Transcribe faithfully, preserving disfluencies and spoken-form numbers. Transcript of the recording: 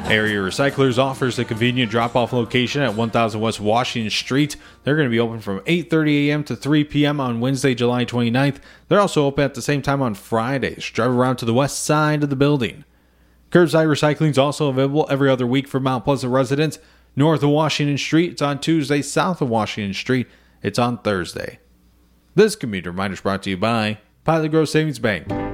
Area Recyclers offers a convenient drop-off location at one thousand West Washington Street. They're going to be open from eight thirty a.m. to three p.m. on Wednesday, July twenty-ninth. They're also open at the same time on Fridays. Drive around to the west side of the building. Curbside recycling is also available every other week for Mount Pleasant residents. North of Washington Street, it's on Tuesday. South of Washington Street, it's on Thursday. This commuter reminder is brought to you by Pilot Grove Savings Bank.